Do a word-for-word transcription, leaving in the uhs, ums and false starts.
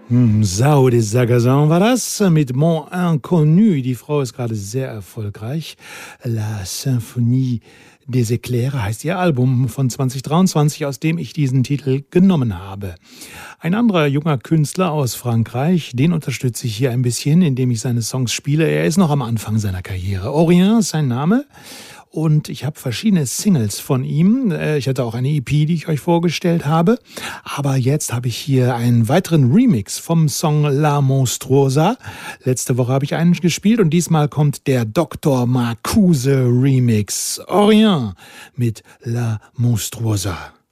Hm, Sao des Sagazan war das mit Mon Inconnu. Die Frau ist gerade sehr erfolgreich. La Symphonie des Éclairs heißt ihr Album von zwanzig dreiundzwanzig, aus dem ich diesen Titel genommen habe. Ein anderer junger Künstler aus Frankreich, den unterstütze ich hier ein bisschen, indem ich seine Songs spiele. Er ist noch am Anfang seiner Karriere. Orient ist sein Name. Und ich habe verschiedene Singles von ihm. Ich hatte auch eine E P, die ich euch vorgestellt habe. Aber jetzt habe ich hier einen weiteren Remix vom Song La Monstruosa. Letzte Woche habe ich einen gespielt und diesmal kommt der Doktor Marcuse Remix. Orient mit La Monstruosa.